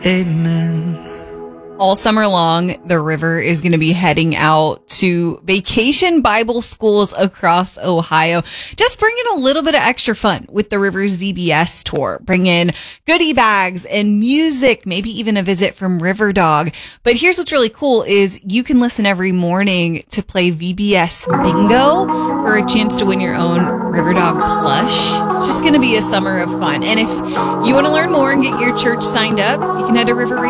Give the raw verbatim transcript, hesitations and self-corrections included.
Amen. All summer long, the River is going to be heading out to vacation Bible schools across Ohio. Just bring in a little bit of extra fun with the River's V B S tour. Bring in goodie bags and music, maybe even a visit from River Dog. But here's what's really cool is you can listen every morning to play V B S Bingo for a chance to win your own River Dog plush. It's just going to be a summer of fun. And if you want to learn more and get your church signed up, you can head to river